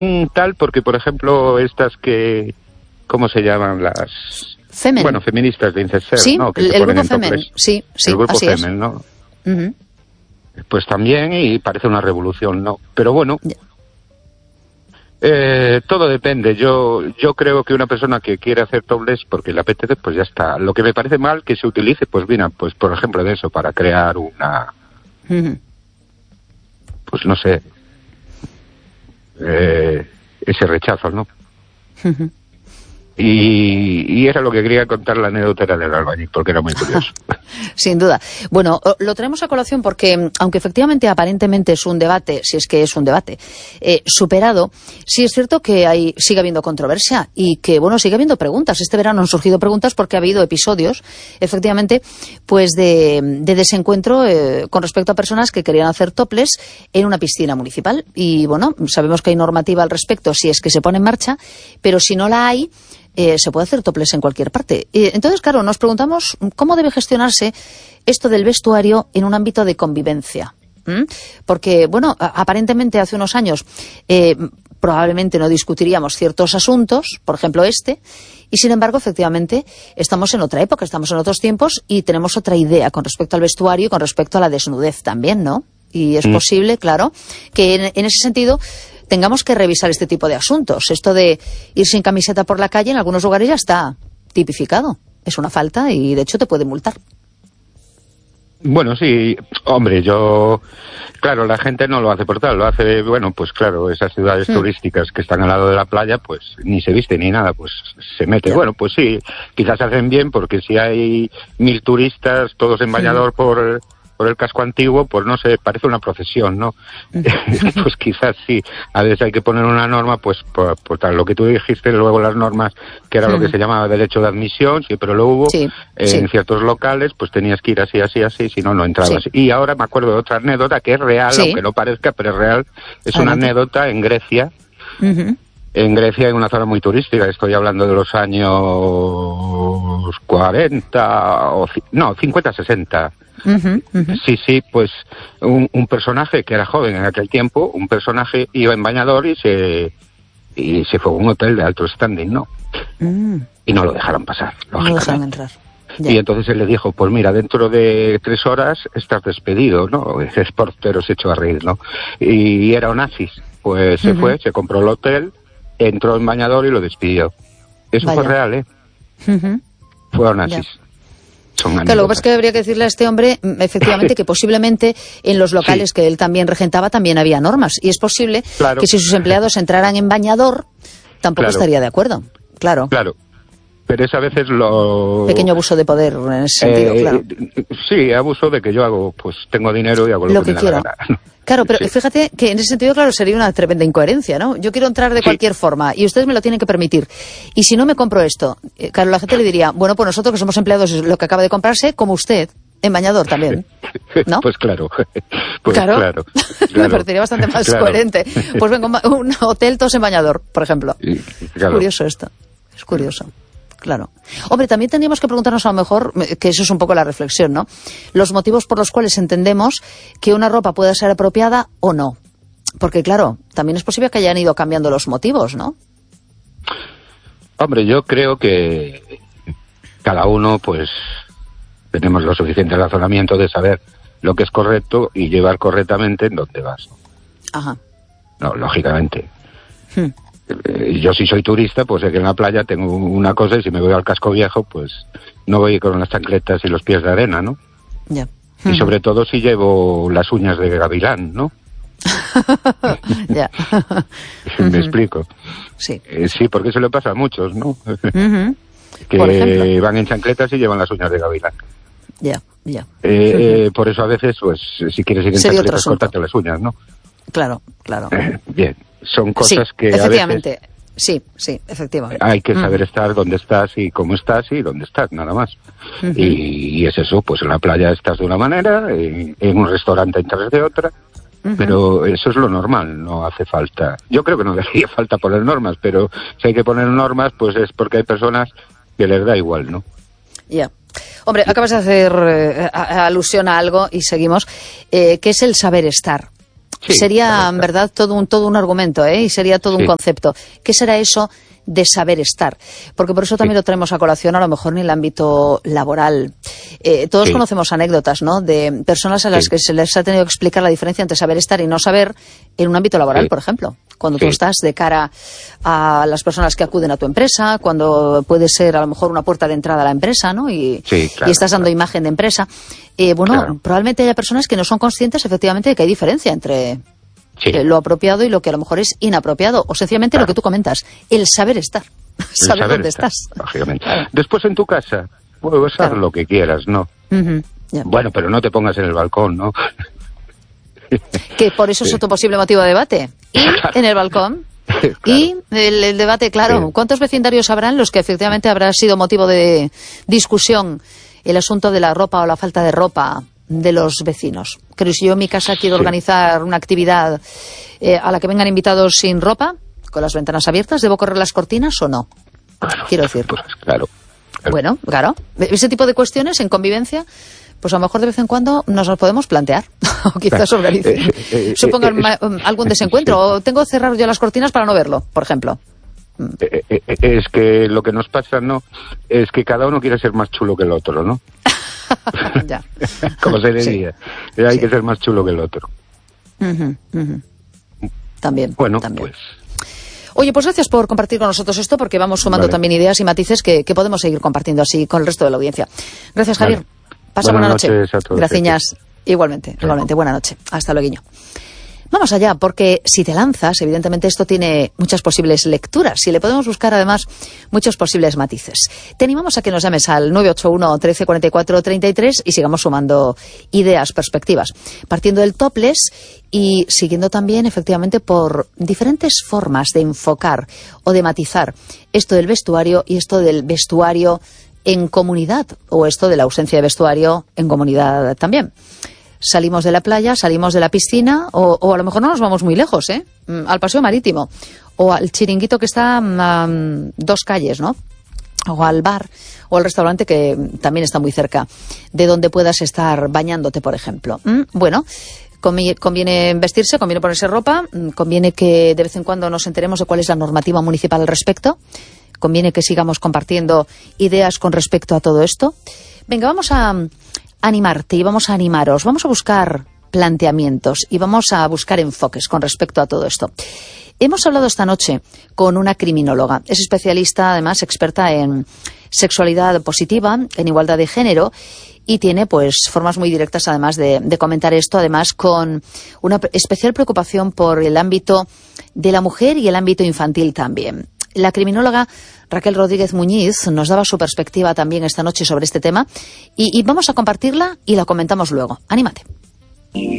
tal, porque por ejemplo estas que, ¿cómo se llaman? Las... Femen. Bueno, feministas de Incest, sí, ¿no? Que el grupo Femen, sí, el grupo así Femen, ¿no? Pues también, y parece una revolución, ¿no? Pero bueno, todo depende. Yo creo que una persona que quiere hacer topless porque le apetece, pues ya está. Lo que me parece mal que se utilice, pues mira, pues por ejemplo de eso, para crear una... Pues no sé, ese rechazo, ¿no? Y era lo que quería contar, la anécdota del albañil, porque era muy curioso. Sin duda. Bueno, lo traemos a colación porque, aunque efectivamente aparentemente es un debate, si es que es un debate, superado, sí es cierto que sigue habiendo controversia y que, bueno, sigue habiendo preguntas. Este verano han surgido preguntas porque ha habido episodios, efectivamente, pues de desencuentro con respecto a personas que querían hacer topless en una piscina municipal. Y, bueno, sabemos que hay normativa al respecto si es que se pone en marcha, pero si no la hay, se puede hacer topless en cualquier parte. Entonces, claro, nos preguntamos cómo debe gestionarse esto del vestuario en un ámbito de convivencia. Porque, bueno, aparentemente hace unos años probablemente no discutiríamos ciertos asuntos, por ejemplo y sin embargo, efectivamente, estamos en otra época, estamos en otros tiempos y tenemos otra idea con respecto al vestuario y con respecto a la desnudez también, ¿no? Y es posible, claro, que en ese sentido tengamos que revisar este tipo de asuntos. Esto de ir sin camiseta por la calle en algunos lugares ya está tipificado. Es una falta y, de hecho, te puede multar. Bueno, sí, hombre, claro, la gente no lo hace por tal, lo hace, bueno, pues claro, esas ciudades turísticas que están al lado de la playa, pues ni se viste ni nada, pues se mete. Bueno, pues sí, quizás hacen bien, porque si hay 1000 turistas, todos en bañador por el casco antiguo, pues no sé, parece una procesión, ¿no? Pues quizás sí, a veces hay que poner una norma, pues por tal, lo que tú dijiste, luego las normas, que era lo que se llamaba derecho de admisión, siempre lo hubo, en ciertos locales, pues tenías que ir así, si no, no entrabas. Y ahora me acuerdo de otra anécdota, que es real, aunque no parezca, pero es real, es una anécdota en Grecia, en Grecia, en una zona muy turística, estoy hablando de los años 40, 50, 60, Sí, pues un personaje que era joven en aquel tiempo, un personaje iba en bañador y se fue a un hotel de alto standing, ¿no? Y no lo dejaron pasar, no lo dejaron entrar. Ya. Y entonces él le dijo, pues mira, dentro de 3 horas estás despedido, ¿no? Ese portero se echó a reír, ¿no? Y era Onassis, pues se fue, se compró el hotel, entró en bañador y lo despidió. Eso fue real, ¿eh? Fue Onassis. Claro, lo que pasa es que habría que decirle a este hombre, efectivamente, que posiblemente en los locales que él también regentaba también había normas. Y es posible que si sus empleados entraran en bañador, tampoco estaría de acuerdo. Claro. Pero es a veces pequeño abuso de poder en ese sentido, claro. Sí, abuso de que yo tengo dinero y hago lo que me da la gana. Claro, pero fíjate que en ese sentido, claro, sería una tremenda incoherencia, ¿no? Yo quiero entrar de cualquier forma y ustedes me lo tienen que permitir. Y si no me compro esto, claro, la gente le diría, bueno, pues nosotros que somos empleados lo que acaba de comprarse, como usted, en bañador también, ¿no? Pues claro. Claro. Me parecería bastante más coherente. Pues venga, un hotel todos en bañador, por ejemplo. Es curioso esto, es curioso. Claro. Hombre, también tendríamos que preguntarnos a lo mejor, que eso es un poco la reflexión, ¿no? Los motivos por los cuales entendemos que una ropa pueda ser apropiada o no. Porque, claro, también es posible que hayan ido cambiando los motivos, ¿no? Hombre, yo creo que cada uno, pues, tenemos lo suficiente razonamiento de saber lo que es correcto y llevar correctamente en donde vas. Ajá. No, lógicamente. Yo si soy turista, pues sé que en la playa tengo una cosa y si me voy al casco viejo, pues no voy con las chancletas y los pies de arena, ¿no? Ya. Y sobre todo si llevo las uñas de gavilán, ¿no? Ya. ¿Me explico? Sí. Sí, porque eso le pasa a muchos, ¿no? Que van en chancletas y llevan las uñas de gavilán. Ya. Por eso a veces, pues, si quieres ir en chancletas, córtate las uñas, ¿no? Claro. Bien. Son cosas que efectivamente. A veces sí, efectivamente. hay que saber estar donde estás y cómo estás y dónde estás, nada más. Y es eso, pues en la playa estás de una manera, en un restaurante entras de otra, pero eso es lo normal, no hace falta. Yo creo que no haría falta poner normas, pero si hay que poner normas, pues es porque hay personas que les da igual, ¿no? Ya. Hombre, acabas de hacer alusión a algo y seguimos, que es el saber estar. Sí, sería, en verdad, todo un argumento, y sería todo un concepto. ¿Qué será eso de saber estar? Porque por eso también lo traemos a colación, a lo mejor en el ámbito laboral. Todos conocemos anécdotas, ¿no?, de personas a las que se les ha tenido que explicar la diferencia entre saber estar y no saber en un ámbito laboral, por ejemplo. Cuando tú estás de cara a las personas que acuden a tu empresa, cuando puede ser a lo mejor una puerta de entrada a la empresa, ¿no?, y estás dando imagen de empresa. Probablemente haya personas que no son conscientes efectivamente de que hay diferencia entre lo apropiado y lo que a lo mejor es inapropiado, o sencillamente lo que tú comentas, el saber estar, saber dónde estás. Lógicamente. Después en tu casa, puedes hacer lo que quieras, ¿no? Bueno, pero no te pongas en el balcón, ¿no? Que por eso es otro posible motivo de debate. Y en el balcón. Y el debate, ¿cuántos vecindarios habrán los que efectivamente habrá sido motivo de discusión el asunto de la ropa o la falta de ropa de los vecinos? Creo que si yo en mi casa quiero organizar una actividad a la que vengan invitados sin ropa, con las ventanas abiertas, ¿debo correr las cortinas o no? Quiero decir. Pues claro. Bueno, claro. Ese tipo de cuestiones en convivencia, pues a lo mejor de vez en cuando nos las podemos plantear. O quizás supongan algún desencuentro. O tengo que cerrar yo las cortinas para no verlo, por ejemplo. Es que lo que nos pasa, ¿no?, es que cada uno quiere ser más chulo que el otro, ¿no? Ya. Como se diría. Hay que ser más chulo que el otro. También. Bueno, también. Oye, pues gracias por compartir con nosotros esto, porque vamos sumando también ideas y matices que podemos seguir compartiendo así con el resto de la audiencia. Gracias, Javier. Pasa buena noche. Buenas noches a todos. Gracias. Igualmente. Buena noche. Hasta luego. Vamos allá, porque si te lanzas, evidentemente esto tiene muchas posibles lecturas y le podemos buscar además muchos posibles matices. Te animamos a que nos llames al 981 13 44 33 y sigamos sumando ideas, perspectivas, partiendo del topless y siguiendo también efectivamente por diferentes formas de enfocar o de matizar esto del vestuario y esto del vestuario en comunidad, o esto de la ausencia de vestuario en comunidad también. Salimos de la playa, salimos de la piscina, o a lo mejor no nos vamos muy lejos, al paseo marítimo, o al chiringuito que está a 2 calles, ¿no? O al bar, o al restaurante que también está muy cerca de donde puedas estar bañándote, por ejemplo. Bueno, conviene vestirse, conviene ponerse ropa, conviene que de vez en cuando nos enteremos de cuál es la normativa municipal al respecto, conviene que sigamos compartiendo ideas con respecto a todo esto. Venga, vamos a animarte y vamos a animaros, vamos a buscar planteamientos y vamos a buscar enfoques con respecto a todo esto. Hemos hablado esta noche con una criminóloga, es especialista, además experta en sexualidad positiva, en igualdad de género, y tiene pues formas muy directas además de comentar esto, además con una especial preocupación por el ámbito de la mujer y el ámbito infantil también. La criminóloga Raquel Rodríguez Muñiz nos daba su perspectiva también esta noche sobre este tema y vamos a compartirla y la comentamos luego. Anímate.